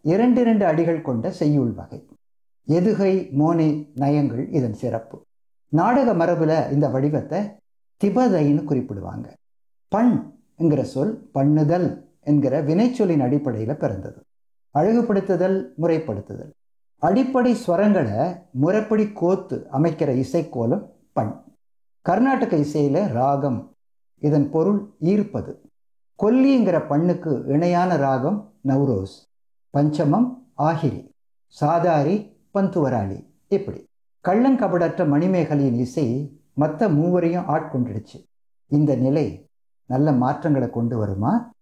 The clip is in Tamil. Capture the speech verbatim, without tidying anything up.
இரண்டு இரண்டு அடிகள் கொண்ட செய்யுள் வகை. எதுகை மோனை நயங்கள் இதன் சிறப்பு. நாடக மரபுல இந்த வடிவத்தை திபதைன்னு குறிப்பிடுவாங்க. பண் என்கிற சொல் பண்ணுதல் என்கிற வினைச்சொல்லின் அடிப்படையில் பிறந்தது. அழகுபடுத்துதல், முறைப்படுத்துதல். அடிப்படை ஸ்வரங்களை முறைப்படி கோத்து அமைக்கிற இசைக்கோலம் பண். கர்நாடக இசையில ராகம், இதன் பொருள் ஈர்ப்பது. கொல்லிங்கிற பண்ணுக்கு இணையான ராகம் நவ்ரோஸ், பஞ்சமம் ஆஹிரி, சாதாரி பந்துவராளி. இப்படி கள்ளங்கபடற்ற மணிமேகலையின் இசை மற்ற மூவரையும் ஆட்கொண்டுடுச்சு. இந்த நிலை நல்ல மாற்றங்களை கொண்டு வருமா?